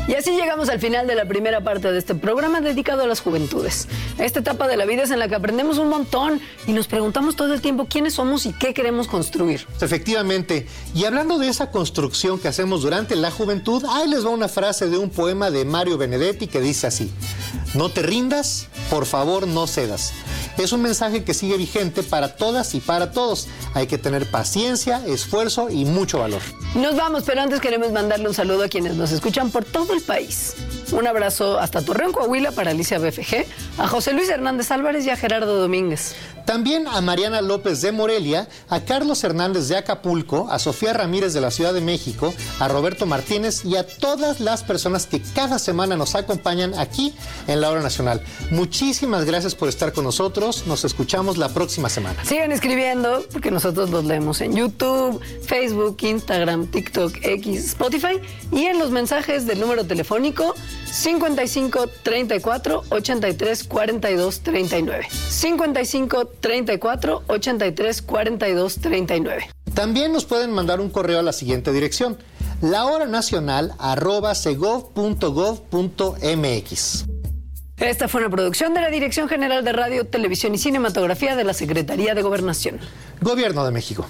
Y así llegamos al final de la primera parte de este programa dedicado a las juventudes. Esta etapa de la vida es en la que aprendemos un montón y nos preguntamos todo el tiempo quiénes somos y qué queremos construir. Efectivamente. Y hablando de esa construcción que hacemos durante la juventud, ahí les va una frase de un poema de Mario Benedetti que dice así: no te rindas, por favor no cedas. Es un mensaje que sigue vigente para todas y para todos. Hay que tener paciencia, esfuerzo y mucho valor. Nos vamos, pero antes queremos mandarle un saludo a quienes nos escuchan por todo el país. Un abrazo hasta Torreón, Coahuila, para Alicia BFG, a José Luis Hernández Álvarez y a Gerardo Domínguez. También a Mariana López de Morelia, a Carlos Hernández de Acapulco, a Sofía Ramírez de la Ciudad de México, a Roberto Martínez y a todas las personas que cada semana nos acompañan aquí en La Hora Nacional. Muchísimas gracias por estar con nosotros. Nos escuchamos la próxima semana. Sigan escribiendo, porque nosotros los leemos en YouTube, Facebook, Instagram, TikTok, X, Spotify y en los mensajes del número telefónico 55 34 83 42 39. 55 34 83 42 39. También nos pueden mandar un correo a la siguiente dirección: lahoranacional@segov.gov.mx. Esta fue una producción de la Dirección General de Radio, Televisión y Cinematografía de la Secretaría de Gobernación. Gobierno de México.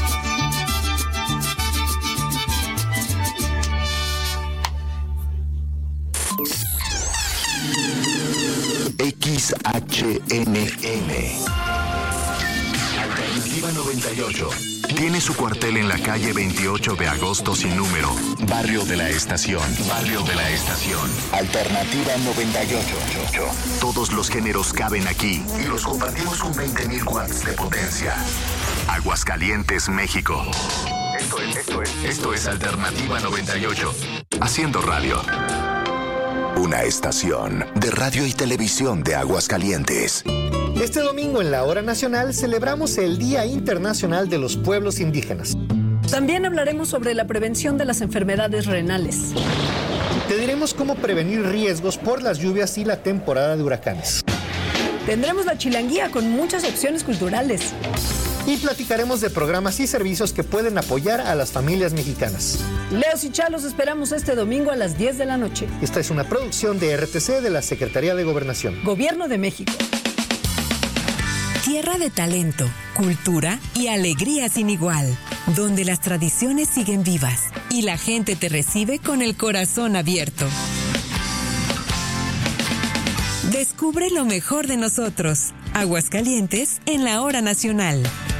XHNN Alternativa 98 tiene su cuartel en la calle 28 de agosto sin número, Barrio de la Estación. Barrio de la Estación. Alternativa 98. Todos los géneros caben aquí y los compartimos con 20,000 watts de potencia. Aguascalientes, México. Esto es Alternativa 98. Haciendo radio. Una estación de radio y televisión de Aguascalientes. Este domingo en La Hora Nacional celebramos el Día Internacional de los Pueblos Indígenas. También hablaremos sobre la prevención de las enfermedades renales. Te diremos cómo prevenir riesgos por las lluvias y la temporada de huracanes. Tendremos la chilanguía con muchas opciones culturales. Y platicaremos de programas y servicios que pueden apoyar a las familias mexicanas. Leos y Chalos esperamos este domingo a las 10 de la noche. Esta es una producción de RTC de la Secretaría de Gobernación. Gobierno de México. Tierra de talento, cultura y alegría sin igual, donde las tradiciones siguen vivas y la gente te recibe con el corazón abierto. Descubre lo mejor de nosotros. Aguascalientes en La Hora Nacional.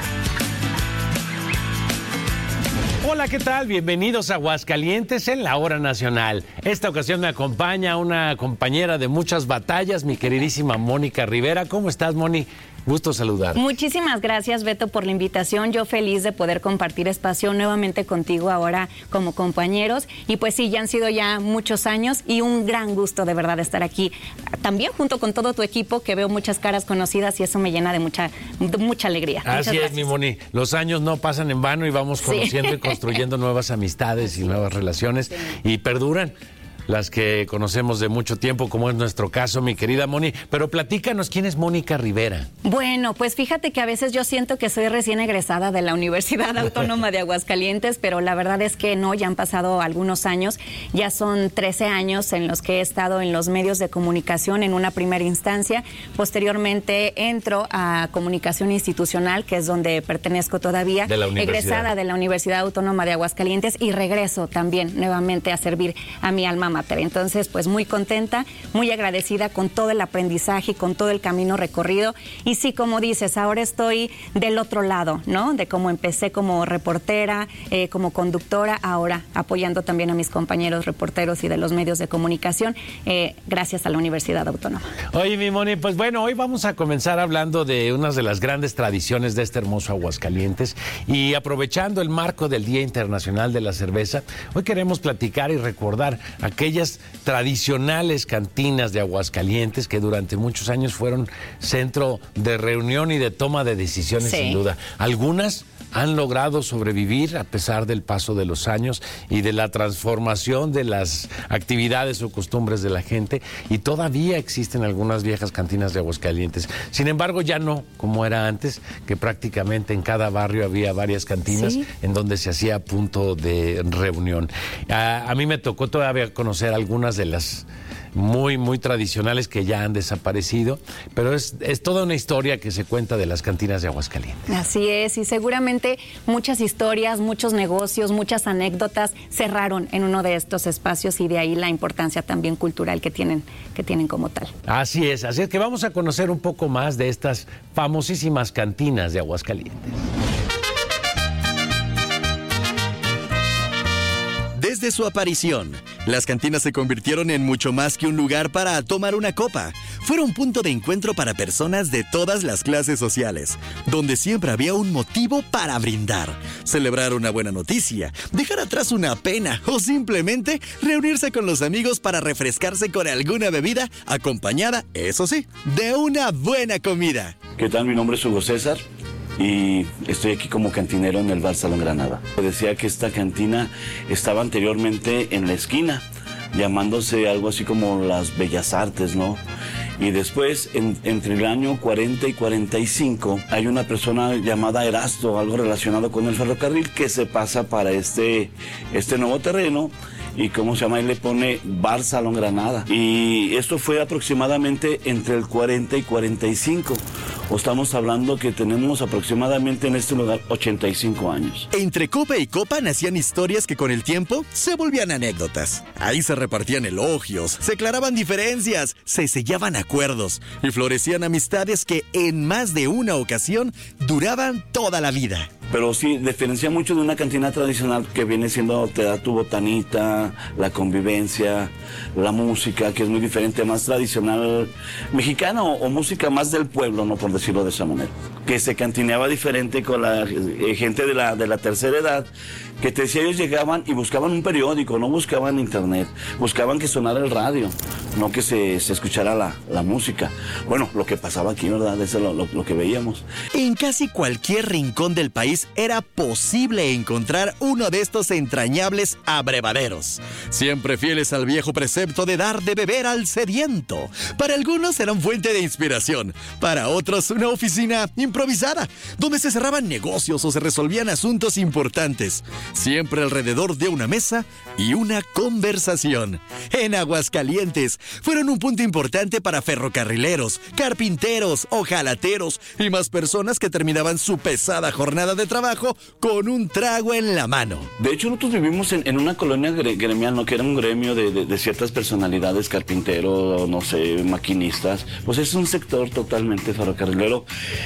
Hola, ¿qué tal? Bienvenidos a Aguascalientes en La Hora Nacional. Esta ocasión me acompaña una compañera de muchas batallas, mi queridísima Mónica Rivera. ¿Cómo estás, Moni? Gusto saludar. Muchísimas gracias, Beto, por la invitación. Yo feliz de poder compartir espacio nuevamente contigo ahora como compañeros. Y pues sí, ya han sido ya muchos años y un gran gusto de verdad estar aquí. También junto con todo tu equipo, que veo muchas caras conocidas y eso me llena de mucha alegría. Así es, mi Moni. Los años no pasan en vano y vamos conociendo y construyendo nuevas amistades y nuevas relaciones y perduran las que conocemos de mucho tiempo, como es nuestro caso, mi querida Moni. Pero platícanos, ¿quién es Mónica Rivera? Bueno, pues fíjate que a veces yo siento que soy recién egresada de la Universidad Autónoma de Aguascalientes, pero la verdad es que no, ya han pasado algunos años, ya son 13 años en los que he estado en los medios de comunicación en una primera instancia. Posteriormente entro a Comunicación Institucional, que es donde pertenezco todavía, egresada de la Universidad Autónoma de Aguascalientes, y regreso también nuevamente a servir a mi alma mater. Entonces, pues muy contenta, muy agradecida con todo el aprendizaje y con todo el camino recorrido. Y sí, como dices, ahora estoy del otro lado, ¿no? De cómo empecé como reportera, como conductora, ahora apoyando también a mis compañeros reporteros y de los medios de comunicación, gracias a la Universidad Autónoma. Oye, mi Moni, pues bueno, hoy vamos a comenzar hablando de unas de las grandes tradiciones de este hermoso Aguascalientes y aprovechando el marco del Día Internacional de la Cerveza, hoy queremos platicar y recordar aquellas tradicionales cantinas de Aguascalientes que durante muchos años fueron centro de reunión y de toma de decisiones, sin duda. Algunas han logrado sobrevivir a pesar del paso de los años y de la transformación de las actividades o costumbres de la gente, y todavía existen algunas viejas cantinas de Aguascalientes. Sin embargo, ya no como era antes, que prácticamente en cada barrio había varias cantinas en donde se hacía punto de reunión. A mí me tocó todavía conocer algunas de las muy, muy tradicionales que ya han desaparecido, pero es toda una historia que se cuenta de las cantinas de Aguascalientes. Así es, y seguramente muchas historias, muchos negocios, muchas anécdotas cerraron en uno de estos espacios, y de ahí la importancia también cultural que tienen como tal. Así es que vamos a conocer un poco más de estas famosísimas cantinas de Aguascalientes. Desde su aparición, las cantinas se convirtieron en mucho más que un lugar para tomar una copa. Fueron un punto de encuentro para personas de todas las clases sociales, donde siempre había un motivo para brindar, celebrar una buena noticia, dejar atrás una pena o simplemente reunirse con los amigos para refrescarse con alguna bebida acompañada, eso sí, de una buena comida. ¿Qué tal? Mi nombre es Hugo César y estoy aquí como cantinero en el Bar Salón Granada. Decía que esta cantina estaba anteriormente en la esquina, llamándose algo así como las Bellas Artes, ¿no? Y después, entre el año 40 y 45, hay una persona llamada Erasto, algo relacionado con el ferrocarril, que se pasa para este nuevo terreno. Y cómo se llama, y le pone Bar Salón Granada. Y esto fue aproximadamente entre el 40 y 45. O estamos hablando que tenemos aproximadamente en este lugar 85 años. Entre copa y copa nacían historias que con el tiempo se volvían anécdotas. Ahí se repartían elogios, se aclaraban diferencias, se sellaban acuerdos y florecían amistades que en más de una ocasión duraban toda la vida. Pero sí, diferencia mucho de una cantina tradicional que viene siendo, te da tu botanita, la convivencia, la música, que es muy diferente, más tradicional mexicana o música más del pueblo, no por decirlo de esa manera. Que se cantineaba diferente con la gente de la tercera edad, que te decía, ellos llegaban y buscaban un periódico, no buscaban internet, buscaban que sonara el radio, no que se escuchara la música. Bueno, lo que pasaba aquí, ¿verdad? Eso es lo que veíamos. En casi cualquier rincón del país era posible encontrar uno de estos entrañables abrevaderos, siempre fieles al viejo precepto de dar de beber al sediento. Para algunos eran fuente de inspiración, para otros una oficina improvisada, donde se cerraban negocios o se resolvían asuntos importantes, siempre alrededor de una mesa y una conversación. En Aguascalientes fueron un punto importante para ferrocarrileros, carpinteros, ojalateros y más personas que terminaban su pesada jornada de trabajo con un trago en la mano. De hecho, nosotros vivimos en una colonia gremial, ¿no? Que era un gremio de ciertas personalidades, carpinteros, no sé, maquinistas. Pues es un sector totalmente ferrocarrilero.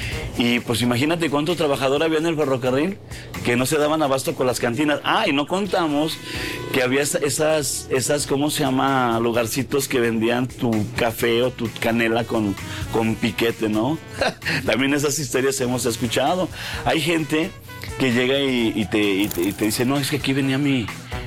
Y pues imagínate cuánto trabajador había en el ferrocarril que no se daban abasto con las cantinas. Ah, y no contamos que había esas ¿cómo se llama? Lugarcitos que vendían tu café o tu canela con piquete, ¿no? También esas historias hemos escuchado. Hay gente que llega y te dice, no, es que aquí venía mi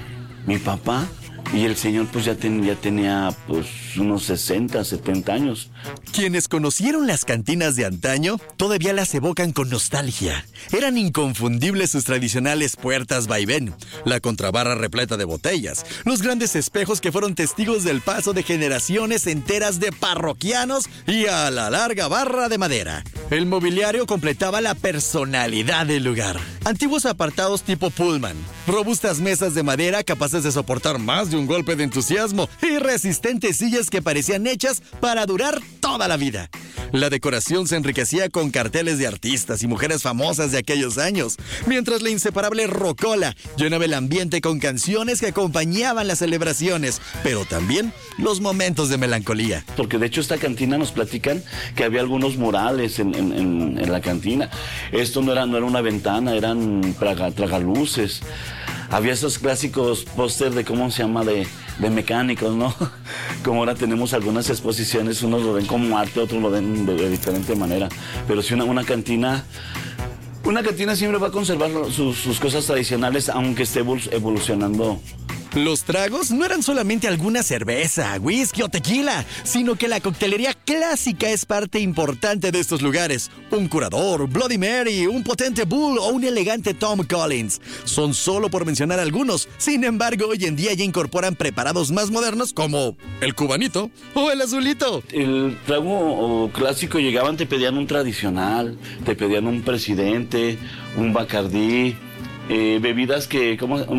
papá. Y el señor pues ya tenía pues unos 60, 70 años. Quienes conocieron las cantinas de antaño todavía las evocan con nostalgia. Eran inconfundibles sus tradicionales puertas vaivén, la contrabarra repleta de botellas, los grandes espejos que fueron testigos del paso de generaciones enteras de parroquianos y a la larga barra de madera. El mobiliario completaba la personalidad del lugar. Antiguos apartados tipo Pullman, robustas mesas de madera capaces de soportar más de un golpe de entusiasmo y resistentes sillas que parecían hechas para durar toda la vida. La decoración se enriquecía con carteles de artistas y mujeres famosas de aquellos años, mientras la inseparable rocola llenaba el ambiente con canciones que acompañaban las celebraciones, pero también los momentos de melancolía. Porque de hecho esta cantina nos platican que había algunos murales en la cantina. Esto no era una ventana, eran tragaluces. Había esos clásicos póster de, ¿cómo se llama?, de mecánicos, ¿no? Como ahora tenemos algunas exposiciones, unos lo ven como arte, otros lo ven de diferente manera. Pero sí una cantina siempre va a conservar sus cosas tradicionales, aunque esté evolucionando Los tragos no eran solamente alguna cerveza, whisky o tequila, sino que la coctelería clásica es parte importante de estos lugares. Un curador, Bloody Mary, un potente Bull o un elegante Tom Collins. Son solo por mencionar algunos. Sin embargo, hoy en día ya incorporan preparados más modernos como el cubanito o el azulito. El trago clásico llegaban, te pedían un tradicional, te pedían un presidente, un Bacardí, bebidas que,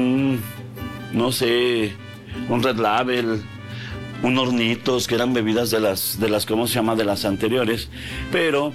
no sé, un Red Label, un Hornitos, que eran bebidas de las ¿cómo se llama?, de las anteriores, pero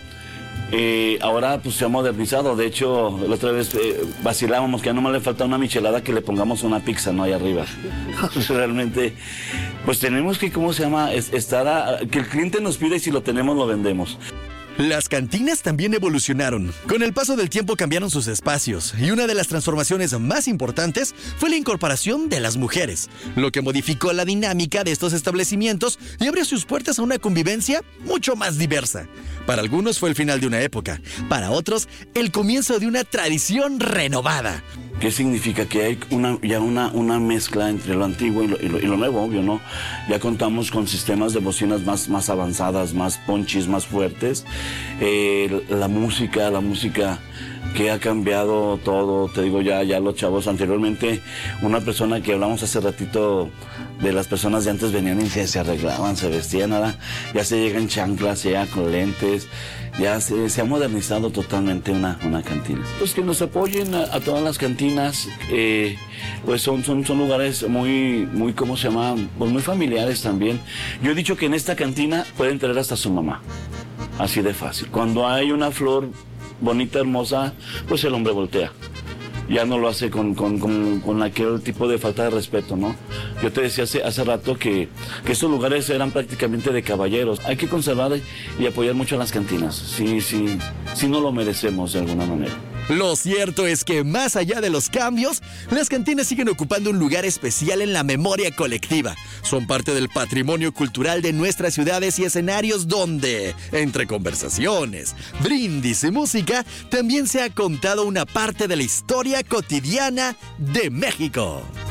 ahora pues se ha modernizado. De hecho, la otra vez vacilábamos que ya nomás le falta una michelada que le pongamos una pizza, ¿no?, ahí arriba. Realmente, pues tenemos que, ¿cómo se llama?, que el cliente nos pida y si lo tenemos lo vendemos. Las cantinas también evolucionaron. Con el paso del tiempo cambiaron sus espacios y una de las transformaciones más importantes fue la incorporación de las mujeres, lo que modificó la dinámica de estos establecimientos y abrió sus puertas a una convivencia mucho más diversa. Para algunos fue el final de una época, para otros el comienzo de una tradición renovada. ¿Qué significa? Que hay ya una mezcla entre lo antiguo y lo nuevo, obvio, ¿no? Ya contamos con sistemas de bocinas más avanzadas, más ponchis, más fuertes. La música que ha cambiado todo, te digo, ya los chavos. Anteriormente, una persona que hablamos hace ratito de las personas de antes venían y se arreglaban, se vestían, nada. Ya se llega en chanclas, ya con lentes. Ya se ha modernizado totalmente una cantina. Pues que nos apoyen a todas las cantinas, pues son lugares muy, ¿cómo se llama?, pues muy familiares también. Yo he dicho que en esta cantina pueden traer hasta su mamá, así de fácil. Cuando hay una flor bonita, hermosa, pues el hombre voltea. Ya no lo hace con aquel tipo de falta de respeto, ¿no? Yo te decía hace rato que estos lugares eran prácticamente de caballeros. Hay que conservar y apoyar mucho a las cantinas. Sí no lo merecemos de alguna manera. Lo cierto es que más allá de los cambios, las cantinas siguen ocupando un lugar especial en la memoria colectiva. Son parte del patrimonio cultural de nuestras ciudades y escenarios donde, entre conversaciones, brindis y música, también se ha contado una parte de la historia cotidiana de México.